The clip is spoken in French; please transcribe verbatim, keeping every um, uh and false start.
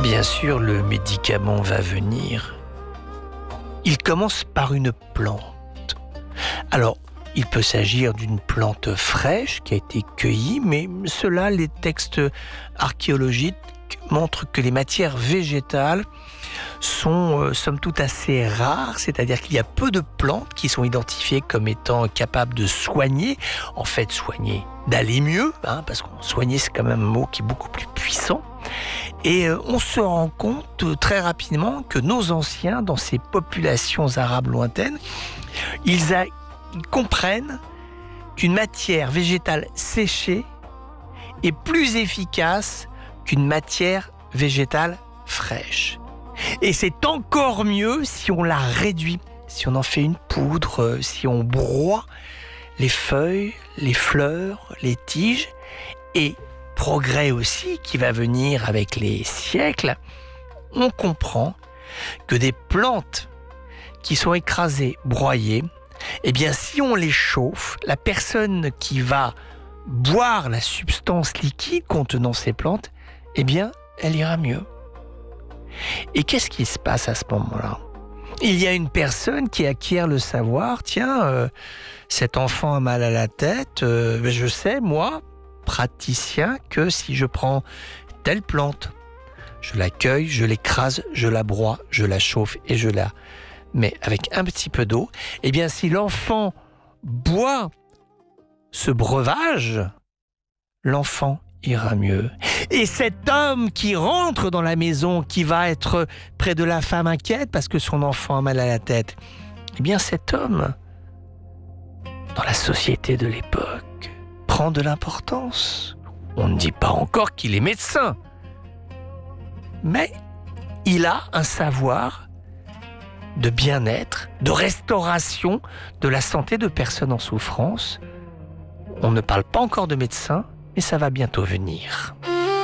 Bien sûr, le médicament va venir. Il commence par une plante. Alors, il peut s'agir d'une plante fraîche qui a été cueillie, mais cela, les textes archéologiques montrent que les matières végétales sont euh, somme toute assez rares, c'est-à-dire qu'il y a peu de plantes qui sont identifiées comme étant capables de soigner, en fait soigner, d'aller mieux, hein, parce qu'on soigner c'est quand même un mot qui est beaucoup plus puissant. Et euh, on se rend compte euh, très rapidement que nos anciens, dans ces populations arabes lointaines, ils, a, ils comprennent qu'une matière végétale séchée est plus efficace qu'une matière végétale fraîche. Et c'est encore mieux si on la réduit, si on en fait une poudre, si on broie les feuilles, les fleurs, les tiges. Et progrès aussi qui va venir avec les siècles, on comprend que des plantes qui sont écrasées, broyées, eh bien si on les chauffe, la personne qui va boire la substance liquide contenant ces plantes, eh bien elle ira mieux. Et qu'est-ce qui se passe à ce moment-là? Il y a une personne qui acquiert le savoir, tiens, euh, cet enfant a mal à la tête, euh, je sais, moi, praticien, que si je prends telle plante, je la cueille, je l'écrase, je la broie, je la chauffe et je la mets avec un petit peu d'eau, eh bien si l'enfant boit ce breuvage, l'enfant ira mieux. Et cet homme qui rentre dans la maison, qui va être près de la femme inquiète parce que son enfant a mal à la tête, eh bien cet homme, dans la société de l'époque, prend de l'importance. On ne dit pas encore qu'il est médecin, mais il a un savoir de bien-être, de restauration de la santé de personnes en souffrance. On ne parle pas encore de médecin, mais ça va bientôt venir.